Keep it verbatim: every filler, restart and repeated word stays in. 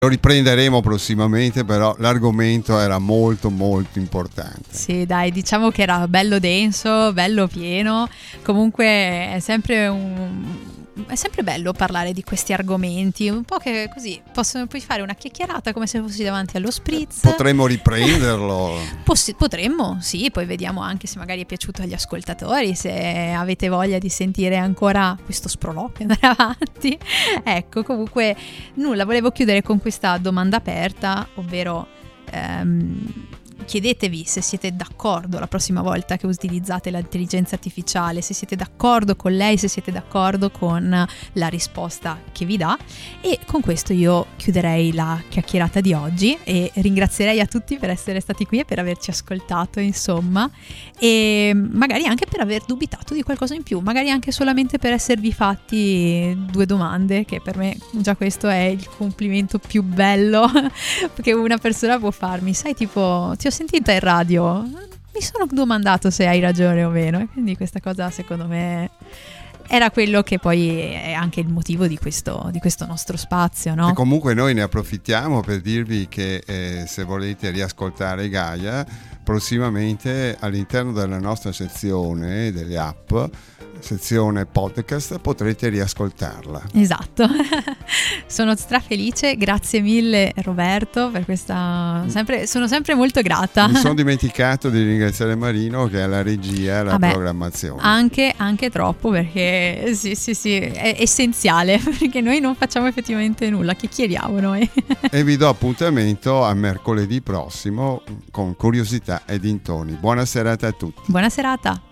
Lo riprenderemo prossimamente, però l'argomento era molto molto importante. Sì, dai, diciamo che era bello denso, bello pieno. Comunque è sempre un è sempre bello parlare di questi argomenti, un po' che così possono puoi fare una chiacchierata come se fossi davanti allo spritz. Potremmo riprenderlo. Poss- potremmo, sì, poi vediamo anche se magari è piaciuto agli ascoltatori, se avete voglia di sentire ancora questo sproloquio andare avanti. Ecco, comunque nulla, volevo chiudere con questa domanda aperta, ovvero ehm, chiedetevi se siete d'accordo la prossima volta che utilizzate l'intelligenza artificiale, se siete d'accordo con lei, se siete d'accordo con la risposta che vi dà. E con questo io chiuderei la chiacchierata di oggi e ringrazierei a tutti per essere stati qui e per averci ascoltato, insomma, e magari anche per aver dubitato di qualcosa in più, magari anche solamente per esservi fatti due domande, che per me già questo è il complimento più bello che una persona può farmi. Sai, tipo, ti ho sentita in radio, mi sono domandato se hai ragione o meno, e quindi questa cosa secondo me era quello che poi è anche il motivo di questo, di questo nostro spazio, no? E comunque noi ne approfittiamo per dirvi che eh, se volete riascoltare Gaia, prossimamente all'interno della nostra sezione delle app, sezione podcast, potrete riascoltarla. Esatto. Sono strafelice, grazie mille Roberto per questa, sempre, sono sempre molto grata. Mi sono dimenticato di ringraziare Marino, che è la regia e la Vabbè, programmazione. Anche, anche troppo, perché sì sì sì è essenziale, perché noi non facciamo effettivamente nulla, chiacchieriamo noi. E vi do appuntamento a mercoledì prossimo con curiosità e dintorni. Buona serata a tutti. Buona serata.